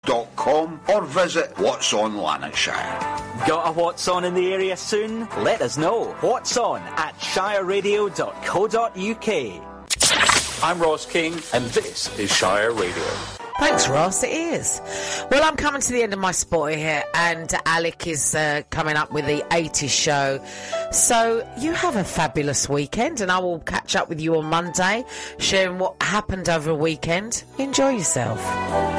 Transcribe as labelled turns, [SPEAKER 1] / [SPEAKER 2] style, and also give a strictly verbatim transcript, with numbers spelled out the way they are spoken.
[SPEAKER 1] dot com or visit What's On Lanarkshire.
[SPEAKER 2] Got a What's On in the area soon? Let us know. What's On at shire radio dot co dot uk.
[SPEAKER 3] I'm Ross King, and this is Shire Radio.
[SPEAKER 4] Thanks, Ross. It is. Well, I'm coming to the end of my spot here, and Alec is uh, coming up with the eighties show. So you have a fabulous weekend, and I will catch up with you on Monday, sharing what happened over a weekend. Enjoy yourself.